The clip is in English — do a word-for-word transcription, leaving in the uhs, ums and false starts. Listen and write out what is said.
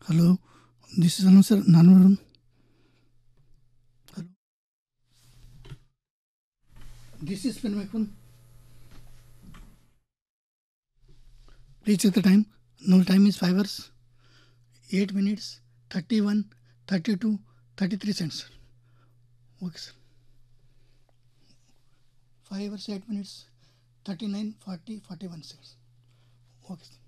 Hello, this is Anusar Nanvarun. Hello. This is Penmakun. Please check the time. Now time is five hours, eight minutes, thirty-one, thirty-two, thirty-three cents. Okay, sir. five hours, eight minutes, thirty-nine, forty, forty-one cents. Okay, sir.